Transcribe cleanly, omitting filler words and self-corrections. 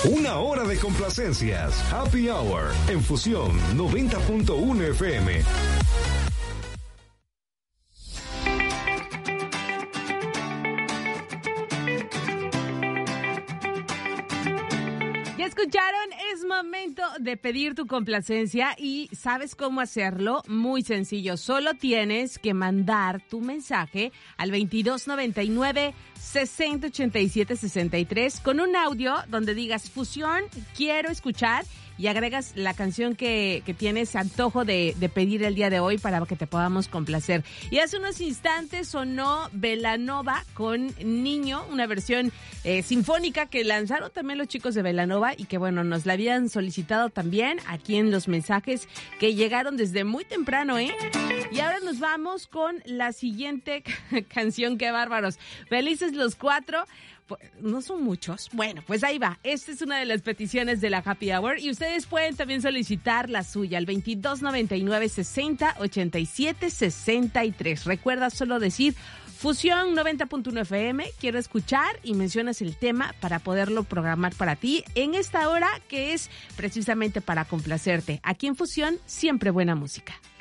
Una hora de complacencias. Happy Hour en Fusión 90.1 FM. ¿Ya escucharon? Es momento de pedir tu complacencia y ¿sabes cómo hacerlo? Muy sencillo. Solo tienes que mandar tu mensaje al 2299-6087-63 con un audio donde digas Fusión, quiero escuchar, y agregas la canción que tienes antojo de pedir el día de hoy para que te podamos complacer. Y hace unos instantes sonó Belanova con Niño, una versión sinfónica que lanzaron también los chicos de Belanova y que bueno, nos la habían solicitado también aquí en los mensajes que llegaron desde muy temprano, ¿eh? Y ahora nos vamos con la siguiente canción. ¡Qué bárbaros! Felices los cuatro. No son muchos. Bueno, pues ahí va. Esta es una de las peticiones de la Happy Hour y ustedes pueden también solicitar la suya al 2299-6087-63. Recuerda solo decir Fusión 90.1 FM, quiero escuchar, y mencionas el tema para poderlo programar para ti en esta hora que es precisamente para complacerte. Aquí en Fusión, siempre buena música.